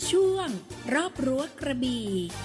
ช่วงรอบรั้วกระบี่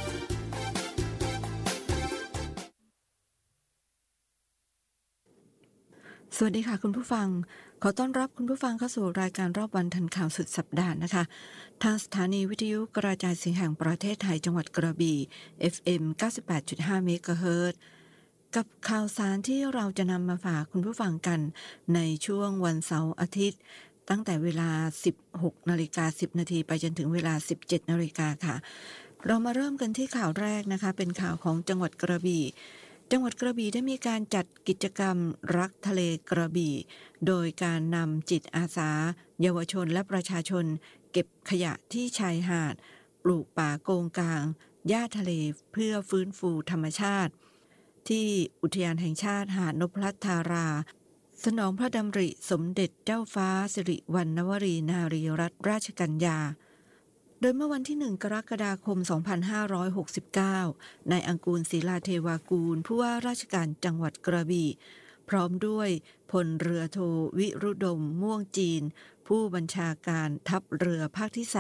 สวัสดีค่ะคุณผู้ฟังขอต้อนรับคุณผู้ฟังเข้าสู่รายการรอบวันทันข่าวสุดสัปดาห์นะคะทางสถานีวิทยุกระจายเสียงแห่งประเทศไทยจังหวัดกระบี่ FM 98.5 เมกะเฮิรตซ์กับข่าวสารที่เราจะนำมาฝากคุณผู้ฟังกันในช่วงวันเสาร์อาทิตย์ตั้งแต่เวลา 16:10 นาทีไปจนถึงเวลา 17 นาฬิกาค่ะเรามาเริ่มกันที่ข่าวแรกนะคะเป็นข่าวของจังหวัดกระบี่จังหวัดกระบี่ได้มีการจัดกิจกรรมรักทะเลกระบี่โดยการนำจิตอาสาเยาวชนและประชาชนเก็บขยะที่ชายหาดปลูกป่าโกงกางหญ้าทะเลเพื่อฟื้นฟูธรรมชาติที่อุทยานแห่งชาติหาดนพรัตน์ธาราสนองพระดำริสมเด็จเจ้าฟ้าสิริวัณณวรีนารีรัตนราชกัญญาโดยเมื่อวันที่ 1 กรกฎาคม 2569 นายอังกูลศรีลาเทวากูลผู้ว่าราชการจังหวัดกระบี่พร้อมด้วยพลเรือโทวิรุดมม่วงจีนผู้บัญชาการทัพเรือภาคที่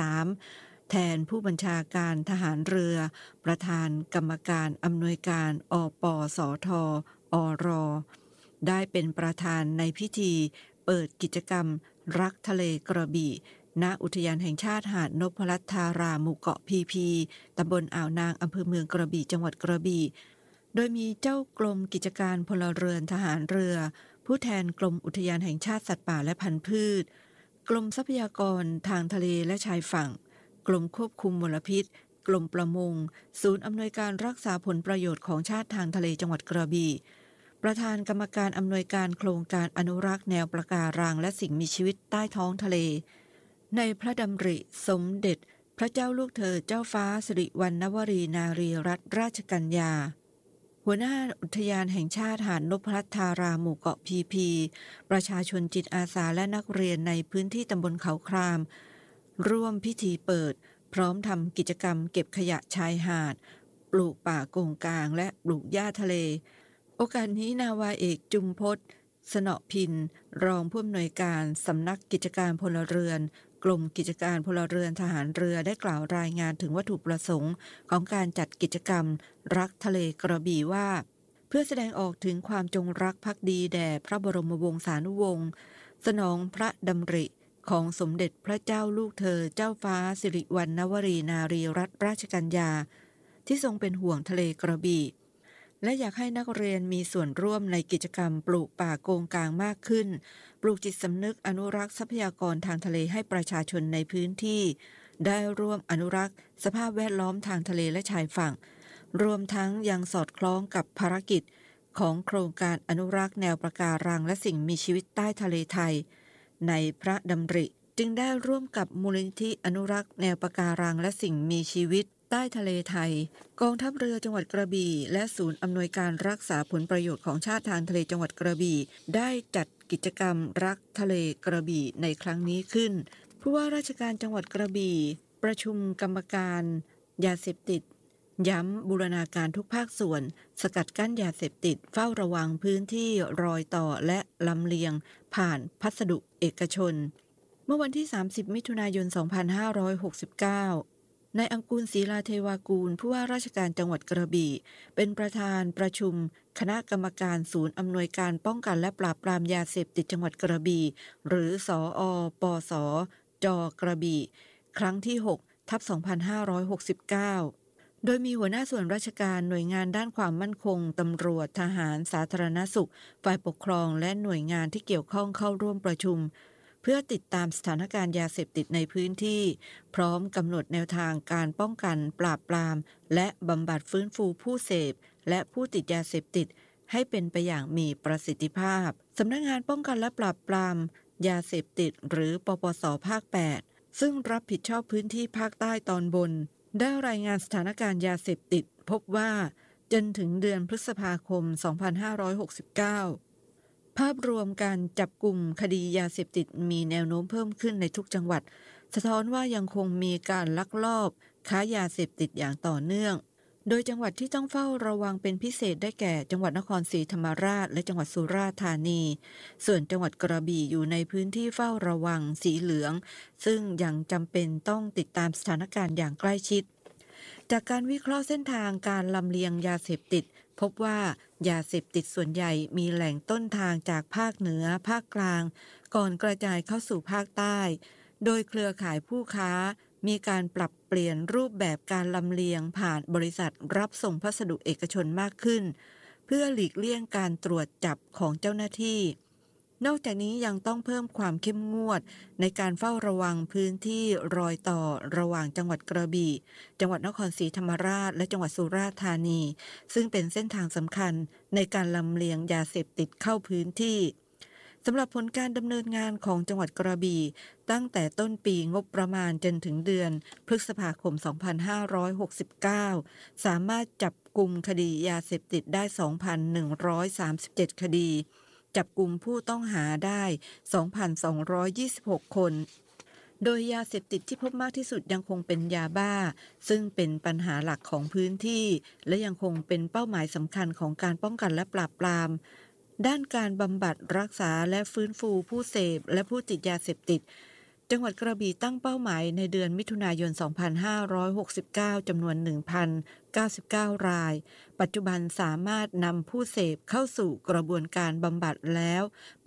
3 แทนผู้บัญชาการทหารเรือประธานกรรมการอำนวยการอปสทอรได้เป็นประธานในพิธีเปิดกิจกรรมรักทะเลกระบี่ณอุทยานแห่งชาติหาดนพรัตน์ธาราหมู่เกาะพีพีตำบลอ่าวนางอำเภอเมืองกระบี่จังหวัดกระบี่โดยมีเจ้ากรมกิจการพลเรือนทหารเรือผู้แทนกรมอุทยานแห่งชาติสัตว์ป่าและพันธุ์พืชกรมทรัพยากรทางทะเลและชายฝั่งกรมควบคุมมลพิษกรมประมงศูนย์อำนวยการรักษาผลประโยชน์ของชาติทางทะเลจังหวัดกระบี่ประธานกรรมการอำนวยการโครงการอนุรักษ์แนวปะการังและสิ่งมีชีวิตใต้ท้องทะเลในพระดำริสมเด็จพระเจ้าลูกเธอเจ้าฟ้าสิริวัณณวรีนารีรัตนราชกัญญาหัวหน้าอุทยานแห่งชาติหาดนพรัตน์ธาราหมู่เกาะพีพีประชาชนจิตอาสาและนักเรียนในพื้นที่ตำบลเขาครามร่วมพิธีเปิดพร้อมทำกิจกรรมเก็บขยะชายหาดปลูกป่าโกงกางและปลูกหญ้าทะเลโอกาสนี้นาวาเอกจุมพจน์สนอพินรองผู้อำนวยการสำนักกิจการพลเรือนกรมกิจการพลเรือนทหารเรือได้กล่าวรายงานถึงวัตถุประสงค์ของการจัดกิจกรรมรักทะเลกระบี่ว่าเพื่อแสดงออกถึงความจงรักภักดีแด่พระบรมวงศานุวงศ์สนองพระดำริของสมเด็จพระเจ้าลูกเธอเจ้าฟ้าสิริวัณณวรีนารีรัตนราชกัญญาที่ทรงเป็นห่วงทะเลกระบี่และอยากให้นักเรียนมีส่วนร่วมในกิจกรรมปลูกป่าโกงกางมากขึ้นปลูกจิตสำนึกอนุรักษ์ทรัพยากรทางทะเลให้ประชาชนในพื้นที่ได้ร่วมอนุรักษ์สภาพแวดล้อมทางทะเลและชายฝั่งรวมทั้งยังสอดคล้องกับภารกิจของโครงการอนุรักษ์แนวปะการังและสิ่งมีชีวิตใต้ทะเลไทยในพระดำริจึงได้ร่วมกับมูลนิธิอนุรักษ์แนวปะการังและสิ่งมีชีวิตใต้ทะเลไทยกองทัพเรือจังหวัดกระบี่และศูนย์อำนวยการรักษาผลประโยชน์ของชาติทางทะเลจังหวัดกระบี่ได้จัดกิจกรรมรักทะเลกระบี่ในครั้งนี้ขึ้นผู้ว่าราชการจังหวัดกระบี่ประชุมกรรมการยาเสพติดย้ำบูรณาการทุกภาคส่วนสกัดกั้นยาเสพติดเฝ้าระวังพื้นที่รอยต่อและลำเลียงผ่านพัสดุเอกชนเมื่อวันที่30มิถุนายน2569นายอังกูลศรีลาเทวากูลผู้ว่าราชการจังหวัดกระบี่เป็นประธานประชุมคณะกรรมการศูนย์อำนวยการป้องกันและปราบปรามยาเสพติดจังหวัดกระบี่หรือสอปสจกระบี่ครั้งที่6/2569โดยมีหัวหน้าส่วนราชการหน่วยงานด้านความมั่นคงตำรวจทหารสาธารณสุขฝ่ายปกครองและหน่วยงานที่เกี่ยวข้องเข้าร่วมประชุมเพื่อติดตามสถานการณ์ยาเสพติดในพื้นที่พร้อมกำหนดแนวทางการป้องกันปราบปรามและบำบัดฟื้นฟูผู้เสพและผู้ติดยาเสพติดให้เป็นไปอย่างมีประสิทธิภาพสำนักงานป้องกันและปราบปรามยาเสพติดหรือปปสภาค 8ซึ่งรับผิดชอบพื้นที่ภาคใต้ตอนบนได้รายงานสถานการณ์ยาเสพติดพบว่าจนถึงเดือนพฤษภาคม 2569ภาพรวมการจับกลุ่มคดียาเสพติดมีแนวโน้มเพิ่มขึ้นในทุกจังหวัดสะท้อนว่ายังคงมีการลักลอบค้ายาเสพติดอย่างต่อเนื่องโดยจังหวัดที่ต้องเฝ้าระวังเป็นพิเศษได้แก่จังหวัดนครศรีธรรมราชและจังหวัดสุราษฎร์ธานีส่วนจังหวัดกระบี่อยู่ในพื้นที่เฝ้าระวังสีเหลืองซึ่งยังจำเป็นต้องติดตามสถานการณ์อย่างใกล้ชิดจากการวิเคราะห์เส้นทางการลำเลียงยาเสพติดพบว่ายาเสพติดส่วนใหญ่มีแหล่งต้นทางจากภาคเหนือภาคกลางก่อนกระจายเข้าสู่ภาคใต้โดยเครือข่ายผู้ค้ามีการปรับเปลี่ยนรูปแบบการลำเลียงผ่านบริษัทรับส่งพัสดุเอกชนมากขึ้นเพื่อหลีกเลี่ยงการตรวจจับของเจ้าหน้าที่นอกจากนี้ยังต้องเพิ่มความเข้มงวดในการเฝ้าระวังพื้นที่รอยต่อระหว่างจังหวัดกระบี่จังหวัดนครศรีธรรมราชและจังหวัดสุราษฎร์ธานีซึ่งเป็นเส้นทางสำคัญในการลำเลียงยาเสพติดเข้าพื้นที่สำหรับผลการดำเนินงานของจังหวัดกระบี่ตั้งแต่ต้นปีงบประมาณจนถึงเดือนพฤษภาคม 2569 สามารถจับกุมคดียาเสพติดได้ 2,137 คดีจับกุมผู้ต้องหาได้ 2,226 คนโดยยาเสพติดที่พบมากที่สุดยังคงเป็นยาบ้าซึ่งเป็นปัญหาหลักของพื้นที่และยังคงเป็นเป้าหมายสำคัญของการป้องกันและปราบปรามด้านการบำบัดรักษาและฟื้นฟูผู้เสพและผู้ติดยาเสพติดจังหวัดกระบี่ตั้งเป้าหมายในเดือนมิถุนายน 2569 จำนวน 1,099 ราย ปัจจุบันสามารถนำผู้เสพเข้าสู่กระบวนการบำบัดแล้ว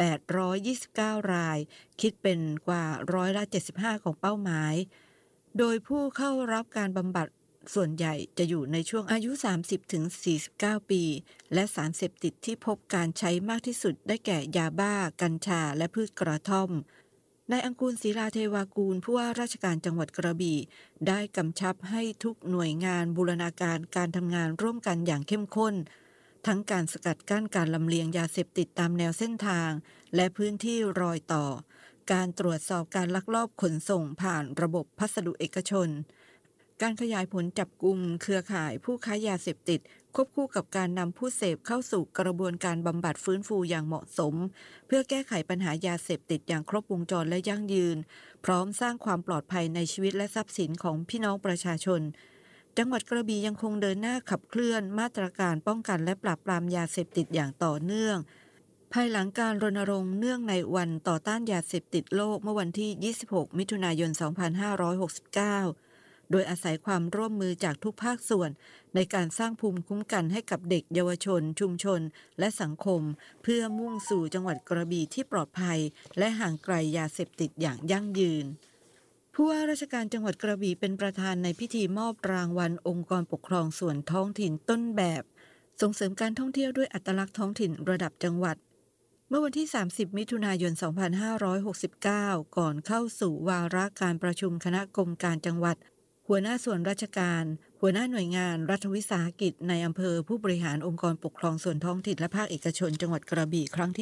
829 ราย คิดเป็นกว่า75%ของเป้าหมาย โดยผู้เข้ารับการบำบัดส่วนใหญ่จะอยู่ในช่วงอายุ 30-49 ปี และสารเสพติดที่พบการใช้มากที่สุดได้แก่ยาบ้า กัญชา และพืชกระท่อมนายอังกูลศิลาเทวากูลผู้ว่าราชการจังหวัดกระบี่ได้กำชับให้ทุกหน่วยงานบูรณาการการทำงานร่วมกันอย่างเข้มข้นทั้งการสกัดกั้นการลำเลียงยาเสพติดตามแนวเส้นทางและพื้นที่รอยต่อการตรวจสอบการลักลอบขนส่งผ่านระบบพัสดุเอกชนการขยายผลจับกุมเครือข่ายผู้ค้ายาเสพติดควบคู่กับการนำผู้เสพเข้าสู่กระบวนการบำบัดฟื้นฟูอย่างเหมาะสมเพื่อแก้ไขปัญหายาเสพติดอย่างครบวงจรและยั่งยืนพร้อมสร้างความปลอดภัยในชีวิตและทรัพย์สินของพี่น้องประชาชนจังหวัดกระบี่ยังคงเดินหน้าขับเคลื่อนมาตรการป้องกันและปราบปรามยาเสพติดอย่างต่อเนื่องภายหลังการรณรงค์เนื่องในวันต่อต้านยาเสพติดโลกเมื่อวันที่ 26 มิถุนายน 2569โดยอาศัยความร่วมมือจากทุกภาคส่วนในการสร้างภูมิคุ้มกันให้กับเด็กเยาวชนชุมชนและสังคมเพื่อมุ่งสู่จังหวัดกระบี่ที่ปลอดภัยและห่างไกลยาเสพติดอย่างยั่งยืนผู้ว่าราชการจังหวัดกระบี่เป็นประธานในพิธีมอบรางวัลองค์กรปกครองส่วนท้องถิ่นต้นแบบส่งเสริมการท่องเที่ยวด้วยอัตลักษณ์ท้องถิ่นระดับจังหวัดเมื่อวันที่ 30 มิถุนายน 2569 ก่อนเข้าสู่วาระการประชุมคณะกรรมการจังหวัดหัวหน้าส่วนราชการหัวหน้าหน่วยงานรัฐวิสาหกิจในอำเภอผู้บริหารองค์กรปกครองส่วนท้องถิ่นและภาคเอกชนจังหวัดกระบี่ครั้งที่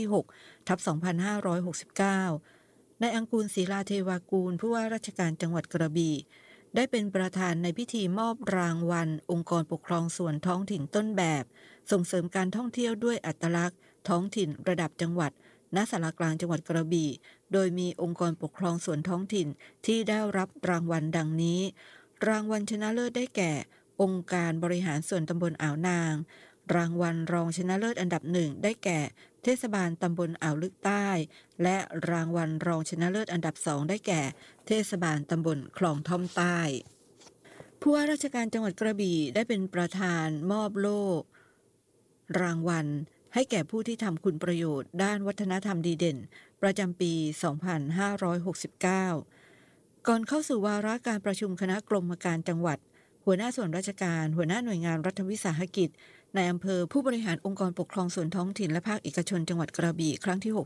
6/2569 นายอังกูลศิลาเทวากูลผู้ว่าราชการจังหวัดกระบี่ได้เป็นประธานในพิธีมอบรางวัลองค์กรปกครองส่วนท้องถิ่นต้นแบบส่งเสริมการท่องเที่ยวด้วยอัตลักษณ์ท้องถิ่นระดับจังหวัดณศาลากลางจังหวัดกระบี่โดยมีองค์กรปกครองส่วนท้องถิ่นที่ได้รับรางวัลดังนี้รางวัลชนะเลิศได้แก่องค์การบริหารส่วนตำบลอ่าวนางรางวัลรองชนะเลิศอันดับ1ได้แก่เทศบาลตำบลอ่าวลึกใต้และรางวัลรองชนะเลิศอันดับ2ได้แก่เทศบาลตำบลคลองท่อมใต้ผู้ว่าราชการจังหวัดกระบี่ได้เป็นประธานมอบโล่รางวัลให้แก่ผู้ที่ทำคุณประโยชน์ด้านวัฒนธรรมดีเด่นประจำปี 2569ก่อนเข้าสู่วาระการประชุมคณะกรรมการจังหวัดหัวหน้าส่วนราชการหัวหน้าหน่วยงานรัฐวิสาหกิจในอำเภอผู้บริหารองค์กรปกครองส่วนท้องถิ่นและภาคเอกชนจังหวัดกระบี่ครั้งที่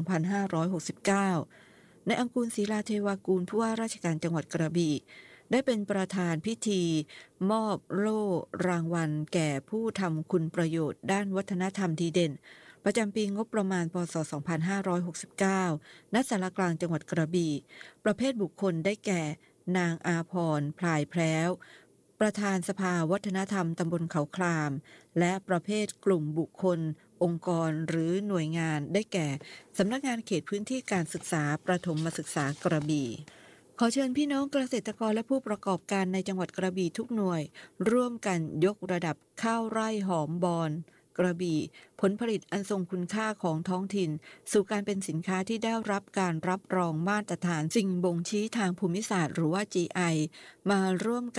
6/2569 นายอังกูลศิลาเทวากูลผู้ว่าราชการจังหวัดกระบี่ได้เป็นประธานพิธีมอบโล่รางวัลแก่ผู้ทำคุณประโยชน์ด้านวัฒนธรรมดีเด่นประจำปีงบประมาณพ.ศ. 2569 ณ ศาลากลางจังหวัดกระบี่ประเภทบุคคลได้แก่นางอาภรณ์พลายแพร้วประธานสภาวัฒนธรรมตำบลเขาคลามและประเภทกลุ่มบุคคลองค์กรหรือหน่วยงานได้แก่สำนักงานเขตพื้นที่การศึกษาประถมศึกษากระบี่ผขอเชิญพี่น้องเกษตรกรและผู้ประกอบการในจังหวัดกระบี่ทุกหน่วยร่วมกันยกระดับข้าวไร่หอมบอนกระบี่ผลผลิตอันทรงคุณค่าของท้องถิ่นสู่การเป็นสินค้าที่ได้รับการรับรองมาตรฐานสิ่งบ่งชี้ทางภูมิศาสตร์หรือว่า GI มาร่วม